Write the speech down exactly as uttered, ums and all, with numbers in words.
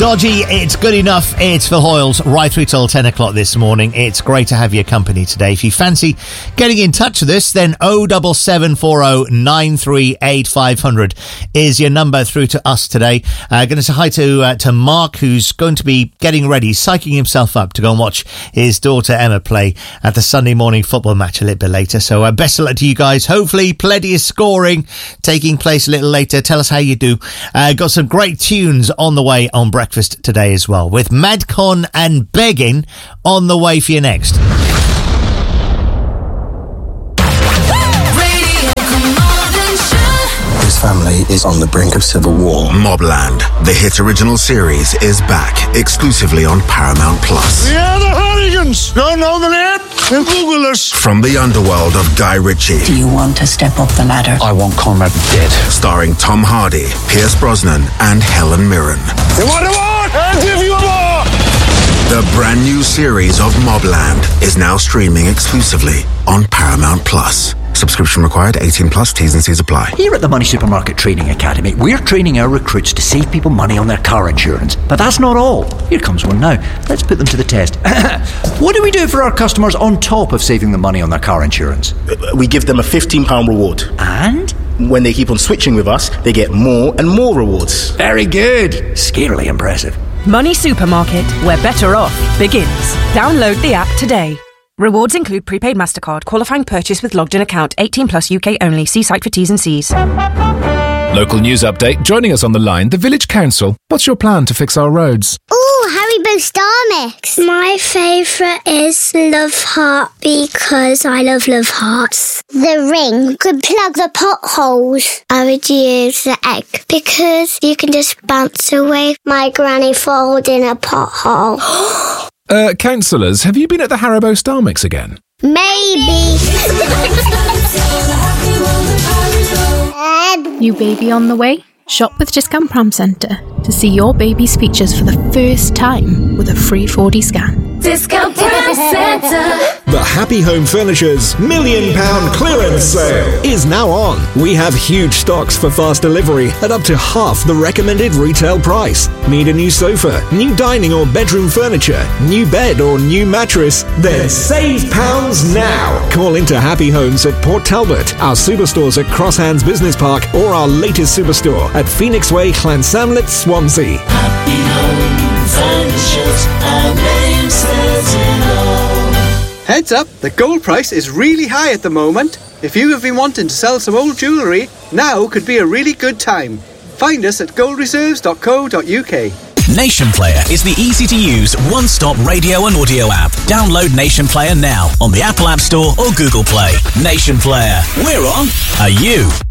Dodgy, it's good enough. It's Phil Hoyles right through till ten o'clock this morning. It's great to have your company today. If you fancy getting in touch with us, then oh seven seven four oh nine three eight five hundred is your number through to us today. Uh, going to say hi to uh, to Mark, who's going to be getting ready, psyching himself up to go and watch his daughter Emma play at the Sunday morning football match a little bit later. So uh, best of luck to you guys. Hopefully plenty of scoring taking place a little later. Tell us how you do. Uh, got some great tunes on the way on breakfast today as well, with Madcon and Begging on the way for you next. His family is on the brink of civil war. Mobland, the hit original series, is back exclusively on Paramount Plus. Yeah, the Hardigans. Don't know the name? Then Google us. From the underworld of Guy Ritchie. Do you want to step up the ladder? I want Conrad dead. Starring Tom Hardy, Pierce Brosnan, and Helen Mirren. You want a war? I'll give you a war. The brand new series of Mobland is now streaming exclusively on Paramount Plus. Subscription required, eighteen plus, T's and C's apply. Here at the Money Supermarket Training Academy, we're training our recruits to save people money on their car insurance. But that's not all. Here comes one now. Let's put them to the test. What do we do for our customers on top of saving them money on their car insurance? We give them a fifteen pounds reward. And? When they keep on switching with us, they get more and more rewards. Very good. Scarily impressive. Money Supermarket, where better off begins. Download the app today. Rewards include prepaid MasterCard, qualifying purchase with logged in account, eighteen plus U K only. See site for T's and C's. Local news update. Joining us on the line, the Village Council. What's your plan to fix our roads? Ooh, Haribo Star Mix. My favourite is Love Heart because I love Love Hearts. The ring could plug the potholes. I would use the egg because you can just bounce away my granny falls in a pothole. Uh, councillors, have you been at the Haribo Star Mix again? Maybe. New baby on the way? Shop with Discount Pram Centre to see your baby's features for the first time with a free four D scan. Discount Pram Centre. The Happy Home Furniture's Million Pound Clearance Sale is now on. We have huge stocks for fast delivery at up to half the recommended retail price. Need a new sofa, new dining or bedroom furniture, new bed or new mattress? Then save pounds now. Call into Happy Homes at Port Talbot, our superstores at Cross Hands Business Park, or our latest superstore at Phoenix Way, Llansamlet, Swansea. Happy Home Furnitures, our name says it all. Heads up, the gold price is really high at the moment. If you have been wanting to sell some old jewellery, now could be a really good time. Find us at gold reserves dot co dot U K. Nation Player is the easy-to-use, one-stop radio and audio app. Download Nation Player now on the Apple App Store or Google Play. Nation Player. We're on. Are you?